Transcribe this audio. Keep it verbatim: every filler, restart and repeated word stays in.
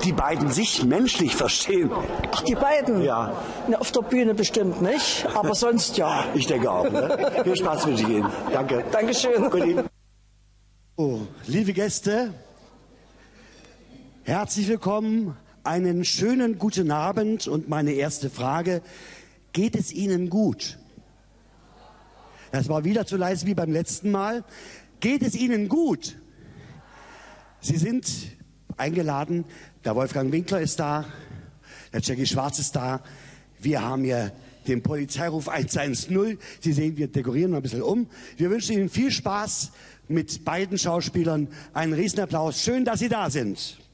die beiden sich menschlich verstehen. Ach, die beiden? Ja. Na, auf der Bühne bestimmt nicht, aber sonst ja. Ich denke auch. Ne? Viel Spaß wünsche ich Ihnen. Danke. Dankeschön. Oh, liebe Gäste, herzlich willkommen, einen schönen guten Abend und meine erste Frage, geht es Ihnen gut? Das war wieder zu leise wie beim letzten Mal. Geht es Ihnen gut? Sie sind eingeladen, der Wolfgang Winkler ist da, der Jackie Schwarz ist da, wir haben hier den Polizeiruf eins eins null. Sie sehen, wir dekorieren noch ein bisschen um. Wir wünschen Ihnen viel Spaß mit beiden Schauspielern. Einen Riesenapplaus. Schön, dass Sie da sind.